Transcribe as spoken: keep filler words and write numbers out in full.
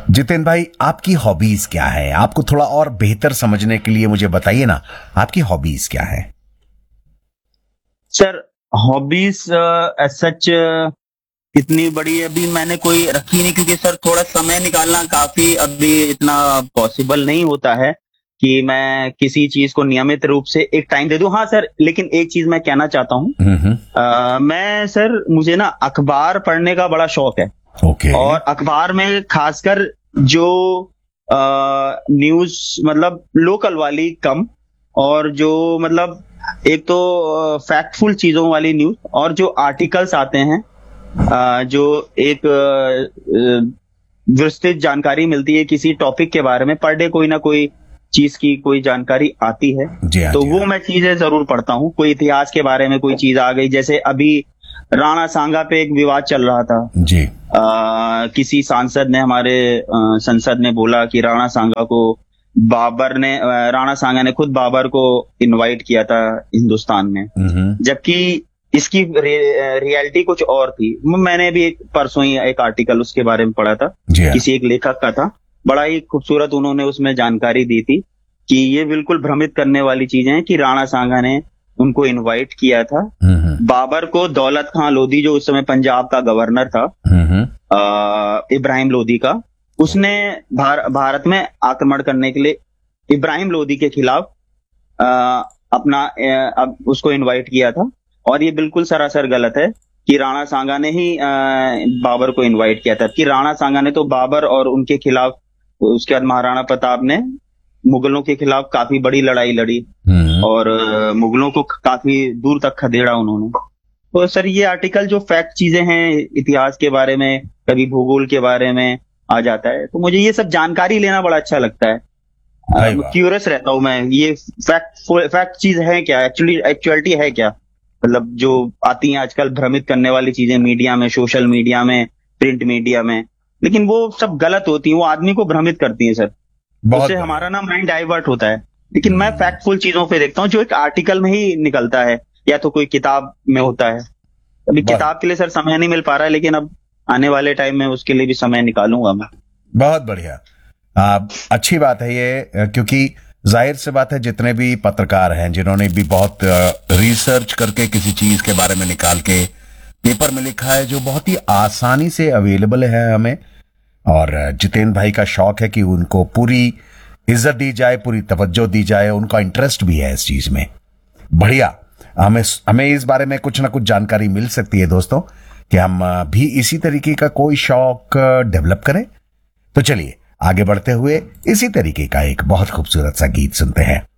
जितेन भाई, आपकी हॉबीज क्या है? आपको थोड़ा और बेहतर समझने के लिए मुझे बताइए ना, आपकी हॉबीज क्या है? सर, हॉबीज एज सच इतनी बड़ी अभी मैंने कोई रखी नहीं, क्योंकि सर थोड़ा समय निकालना काफी अभी इतना पॉसिबल नहीं होता है कि मैं किसी चीज को नियमित रूप से एक टाइम दे दूं। हाँ सर, लेकिन एक चीज मैं कहना चाहता हूँ। हम्म। अ, मैं सर, मुझे ना अखबार पढ़ने का बड़ा शौक है। ओके। और अखबार में खासकर जो न्यूज, मतलब लोकल वाली कम, और जो मतलब एक तो फैक्टफुल चीजों वाली न्यूज, और जो आर्टिकल्स आते हैं, अ, जो एक अ, विस्तृत जानकारी मिलती है किसी टॉपिक के बारे में, पर डे कोई ना कोई चीज की कोई जानकारी आती है। जी हाँ, तो जी वो हाँ। मैं चीजें जरूर पढ़ता हूँ। कोई इतिहास के बारे में कोई चीज आ गई, जैसे अभी राणा सांगा पे एक विवाद चल रहा था। जी। आ, किसी सांसद ने, हमारे अ, संसद ने बोला कि राणा सांगा को बाबर ने अ, राणा सांगा ने खुद बाबर को इनवाइट किया था हिंदुस्तान में, हम्म। जबकि इसकी रे, रियलिटी कुछ और थी। मैंने भी एक परसों ही एक आर्टिकल उसके बारे में पढ़ा था, जी हाँ। किसी एक लेखक का था। बड़ा ही खूबसूरत उन्होंने उसमें जानकारी दी थी कि ये बिल्कुल भ्रमित करने वाली चीजें हैं कि राणा सांगा ने उनको इनवाइट किया था। हम्म। बाबर को दौलत खां लोधी, जो उस समय पंजाब का गवर्नर था, हम्म। अ, इब्राहिम लोधी का, उसने भार, भारत में आक्रमण करने के लिए इब्राहिम लोधी के खिलाफ अ, अपना अ, अब उसको इनवाइट किया था। और ये बिल्कुल सरासर गलत है कि राणा सांगा ने ही अ, बाबर को इनवाइट किया था। कि राणा सांगा ने तो बाबर और उनके खिलाफ, उसके बाद महाराणा प्रताप ने मुगलों के खिलाफ काफी बड़ी लड़ाई लड़ी, हम्म। और अ, मुगलों को काफी दूर तक खदेड़ा उन्होंने। तो सर, ये आर्टिकल जो फैक्ट चीजें हैं इतिहास के बारे में, कभी भूगोल के बारे में आ जाता है, तो मुझे ये सब जानकारी लेना बड़ा अच्छा लगता है। भाई वाह। क्यूरियस रहता हूँ मैं, ये फैक्ट फैक्ट चीज है क्या, एक्चुअली एक्चुअलिटी है क्या, मतलब जो आती हैं आजकल भ्रमित करने वाली चीजें मीडिया में, सोशल मीडिया में, प्रिंट मीडिया में, लेकिन वो सब गलत होती हैं, वो आदमी को भ्रमित करती हैं सर। बहुत उससे बढ़िया। हमारा ना माइंड डाइवर्ट होता है। लेकिन मैं हम्म। फैक्टफुल चीजों पे देखता हूँ जो एक आर्टिकल में ही निकलता है, या तो कोई किताब में होता है। अभी बहुत किताब के लिए सर समय नहीं मिल पा रहा है, लेकिन अब आने वाले टाइम में उसके लिए भी समय निकालूंगा मैं। बहुत बढ़िया। आ, अच्छी बात है ये, क्योंकि जाहिर सी बात है, जितने भी पत्रकार हैं जिन्होंने भी बहुत रिसर्च करके किसी चीज के बारे में निकाल के पेपर में लिखा है, जो बहुत ही आसानी से अवेलेबल है हमें, और जितेन भाई का शौक है कि उनको पूरी इज्जत दी जाए, पूरी तवज्जो दी जाए, उनका इंटरेस्ट भी है इस चीज में। बढ़िया। हमें हमें इस बारे में कुछ ना कुछ जानकारी मिल सकती है दोस्तों, कि हम भी इसी तरीके का कोई शौक डेवलप करें। तो चलिए आगे बढ़ते हुए इसी तरीके का एक बहुत खूबसूरत सा गीत सुनते हैं।